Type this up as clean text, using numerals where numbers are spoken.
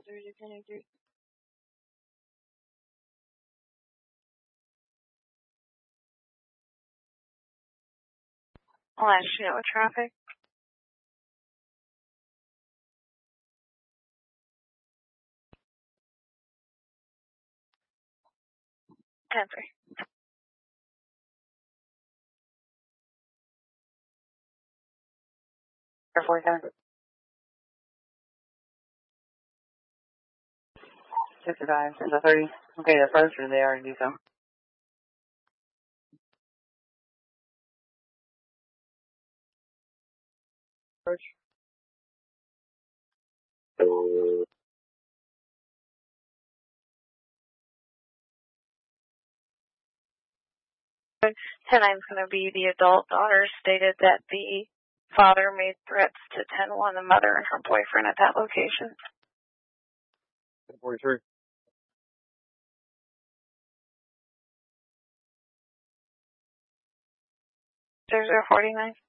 I'll ask you know with traffic. 10-3. Or 47. 65. There's a 30. Okay, the first or they already do so. Approach. 10-9 is going to be the adult daughter stated that the father made threats to 10-1 the mother and her boyfriend at that location. 43. There's a 49.